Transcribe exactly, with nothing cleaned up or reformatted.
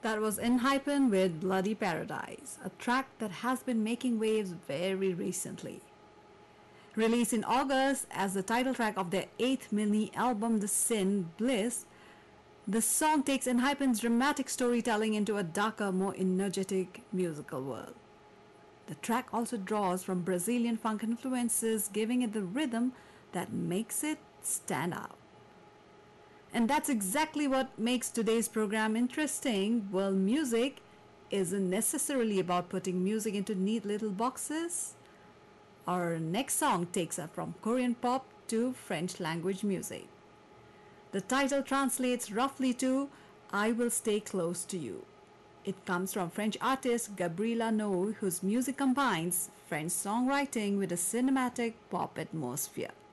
That was Enhypen with Bloody Paradise, a track that has been making waves very recently. Released in August as the title track of their eighth mini album The Sin Bliss, the song takes Enhypen's dramatic storytelling into a darker, more energetic musical world. The track also draws from Brazilian funk influences, giving it the rhythm that makes it stand out. And that's exactly what makes today's program interesting. Well, music isn't necessarily about putting music into neat little boxes. Our next song takes us from Korean pop to French language music. The title translates roughly to I Will Stay Close to You. It comes from French artist Gabriela Noe, whose music combines French songwriting with a cinematic pop atmosphere.